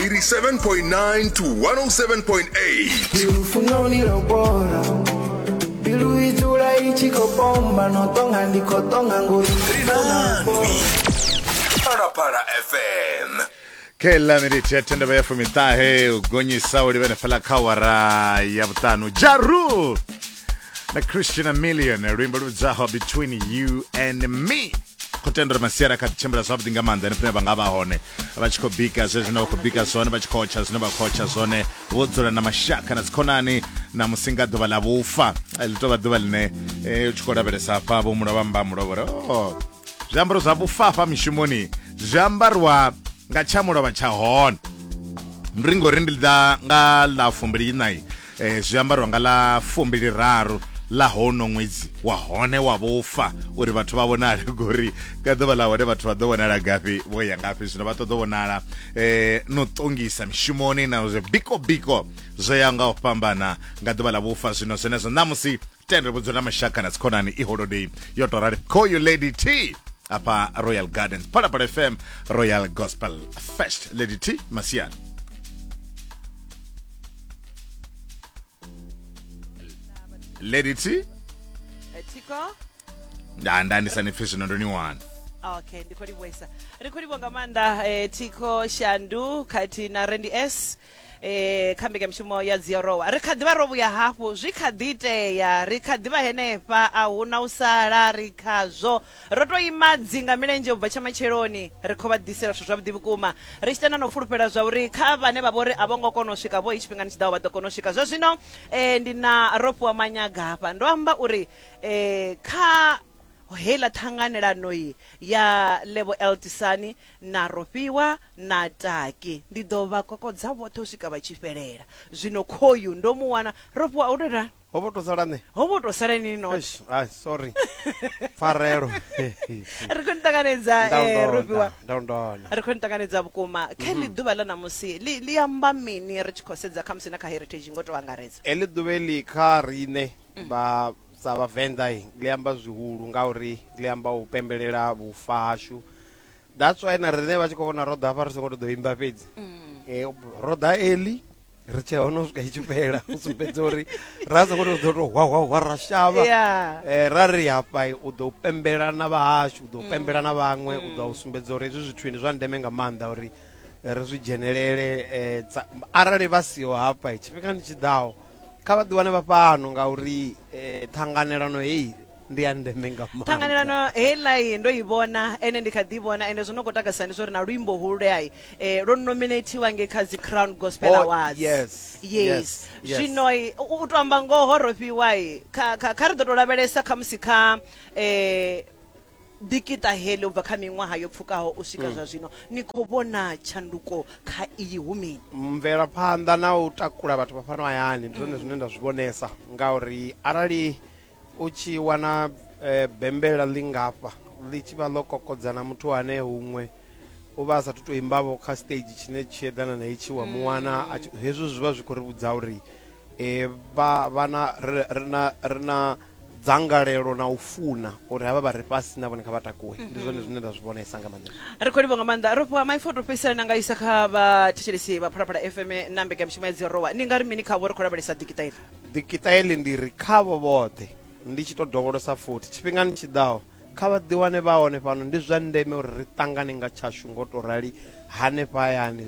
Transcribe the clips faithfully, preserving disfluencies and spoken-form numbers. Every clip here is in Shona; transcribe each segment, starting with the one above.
eighty-seven point nine to one oh seven point eight. Para F M. Kela miriche tenda baya fumitahe ugonyi saudi bene fala kawara ya butano Jaru na Christian a million rimbo zaho between you and me kutendra masiara kachembra sabu dingamanda ne pena bangaba hone abachiko bika zezino ko bika zone bachikocha zino bakocha zone wodzora na mashaka na zikonani na musinga dobala bufa elitoba dobalne eh uchikora bere sapa bo murabamba muroboro oh jambro zabufafa mishimoni jambarwa ngachamura bachahona mringo rindilda nga la fumbiri nai eh jambarwa nga la fumbiri raro la hono mwezi wa hone wa bofa uri batho ba bonala gori ka dobala wa batho ba dobonala gapi boya ngapi sino batho dobonala eh no tongisa mishimoni na uze biko biko zoyanga opambana nga dobala bofa sino senezo namusi tendre buzona mashaka na sikonani I holiday yotorare koyo Lady T apa Royal Gardens para para F M Royal Gospel Fest. Lady T Masian. Lady T Tiko da ndani sanifisho ndo ni one. Okay, ndikodi bwesa. Ndikodi bongamanda eh, Tiko Shandu kati na Randy S eh kambeka mshumo ya zero rikhadiva robu ya hapo zvikhadite ya rikhadiva henepa ahuna usala rikhazo roto imadzinga milenje ubva chamacheloni rikhova disera zwa vhudivukuma richitana no fulufhela zwa uri kha vane vhavori avongo kono swika vo ichifingani chidaho vha ḓo kono swika zwa zwino eh ndina ropu wa manyaga hapa ndo amba uri eh kha hela thanganelano yi ya Lebo Eltisani na Rofiwa na Taki ndi dova kokodza vothe usika vha tshifhelela zwino khoyu ndo muwana Rofiwa udera hobo to salane hobo to salani no ah sorry farero rikontakanedza eh Rofiwa ndondona rikontakanedza vukuma kheli duva la namusi li li amba mini ri tshikhosedza khamsina ka heritage ngoto wangaredza eli duveli kha rine ba sa vavenda gliamba zwihulu ngauri gliamba u pembelela vufashu. That's why na rene va tshikona roda apa ri songo do imba fedzi eh roda eli ri tshe ono swika itshipela usumbedzori ra songo do to wa wa wa rashava eh ra ri hapa u do pembela na vahashu u do pembela na vhaṅwe u do usumbedzori izwi zwithu ndi zwa ndeme nga maanḓa uri ri zwi dzhenelele eh arali vasiho hapa tshifhingani tshidaho kha vha ḓiwane vha fhano ngauri eh thanganelano hei ndi ya ndeme nga maanḓa. Thanganelano heila i ndo i vhona ene ndi kha ḓi vhona ende zwo no kho takasa ndi zwo ri na luimbo hulai eh ro nominatiwa nge kha dzi Crown Gospel Awards. Yes yes zwino u to amba ngoho Rofiwa kha kha ri ḓo to lavhelesa kha musika eh dikita hele ubva kha miṅwaha yo pfukaho u swika zwa zwino ni khou vhona tshanduko kha iyi humini mvela phanḓa na u takula vhathu vha fano hayani ndi zwone zwine nda zwi vhonesa ngauri arali u tshi wana bembela ḽingafha ḽi tshi vha ḽo kokodza na muthu ane huṅwe u vha sa to imbavho kha stage tshine tshi eḓana na itshi wa muwana hezwo zwi vha zwi khou ri vhudza uri eh vha vhana rina rina dzangalelo na u funa uri havha vha ri fhasi na vhone kha vha takuwe ndi zwone zwine nda zwi vhonesa nga maanḓa. Ri khou livha nga maanḓa Rofiwa my photo face na nga isa kha vha thetshelesi vha Phalaphala F M na mbeka mishuma ya Zerowa ni nga ri mini kha vho ri khou lavhelesa dikitaili dikitaili ndi ri khavho vhoṱhe ndi tshi to dovholosa futhi tshifhingani tshidaho kha vha ḓiwane vha hone fhano ndi zwa ndeme uri ri ṱangane nga tshashu ngo to rali hanefha hayani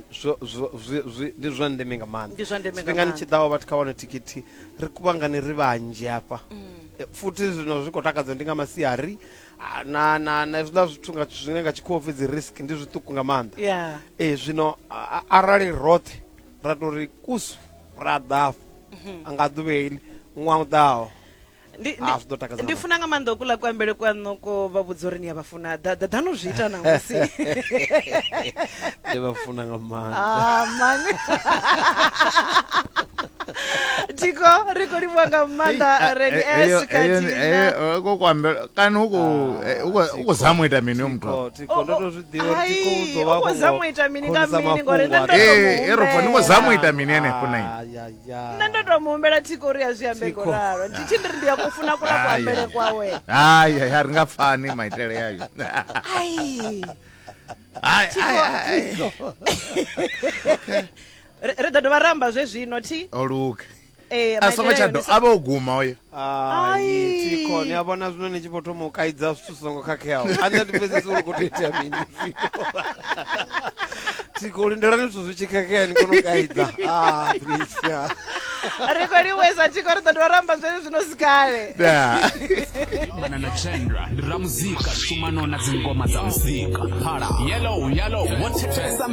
ndi zwa ndeme nga maanḓa tshifhingani tshidaho vhathu kha wane thikhithi ri kuvhangane ri vhanzhi hafha futhi zwino zwi khou takadza ndi nga masiari na na na zwiḽa zwithu nga zwine nga tshikhofi dzi risk ndi zwiṱuku nga maanḓa yeah eh zwino arali roṱhe ra tori kusu ra ḓafu anga ḓuvheli ṅwaha u ḓaho ndi ndi funa nga maanḓa kula kwambele kwano ko vha vhudza uri ni ya vhafuna da da no zwi ita na musi ndi vhafuna nga maanḓa ah man Tiko riko livha nga maanḓa Randy S kati eh ko kwambela kana uko uko zamuita mini umntwana Tiko ndo to zwiḓivha Tiko u ḓo vha uko zamuita mini nga mini ngori ndo ndo eh ero foni ngo zamuita mini ene kuna ya ya nda ndo ndo muhumbela Tiko ri ya zwiambe goralo ndithi ndi ndi ya kufuna kula kwambele kwawe hayi hayi ri nga pfani maitele yayo ai Ai ai. Ri ḓo dovha ramba zwezwino thi. Oluka. Eh Asongo tshado abo guma oyo. Ai tiko ni abona zwino ni tshi vho thoma u kaidza zwithu songo khakheaho. Ane ndi fhedzisa uri khou ita mini. Tiko lindelani zwithu zwi tshi khakhea ni kono kaidza. Ah please. Ri khou liwesa tiko ri ḓo dovha ramba zwezwino sikale. Da. Bana na Chandra, ndi ra muzika, shumano na dzingoma dza muzika. Hala, yellow, yellow, what